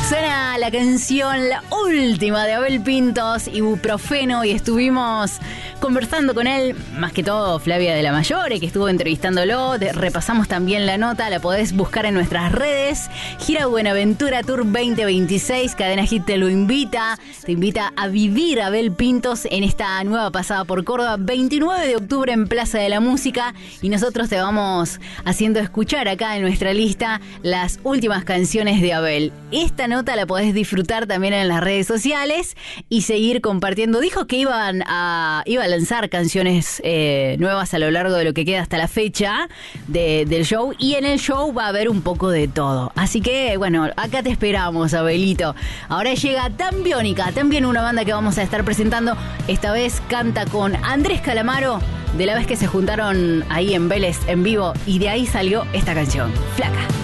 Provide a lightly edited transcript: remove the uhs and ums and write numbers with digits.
Suena la canción La Última de Abel Pintos, Ibuprofeno, y estuvimos conversando con él, más que todo Flavia de la Mayore, que estuvo entrevistándolo. Repasamos también la nota, la podés buscar en nuestras redes. Gira Buenaventura Tour 2026, Cadena Hit te invita a vivir a Abel Pintos en esta nueva pasada por Córdoba, 29 de octubre en Plaza de la Música, y nosotros te vamos haciendo escuchar acá en nuestra lista las últimas canciones de Abel. Esta nota la podés disfrutar también en las redes sociales y seguir compartiendo. Dijo que iba a lanzar canciones nuevas a lo largo de lo que queda hasta la fecha del show, y en el show va a haber un poco de todo. Así que, bueno, acá te esperamos, Abelito. Ahora llega Tan Biónica, también una banda que vamos a estar presentando. Esta vez canta con Andrés Calamaro, de la vez que se juntaron ahí en Vélez en vivo, y de ahí salió esta canción, Flaca.